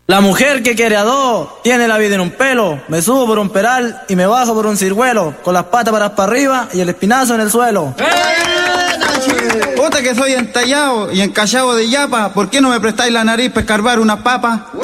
La mujer que quiere a dos tiene la vida en un pelo. Me subo por un peral y me bajo por un ciruelo, con las patas para arriba y el espinazo en el suelo. Puta que soy entallado y encallado de yapa, ¿por qué no me prestáis la nariz para escarbar unas papas?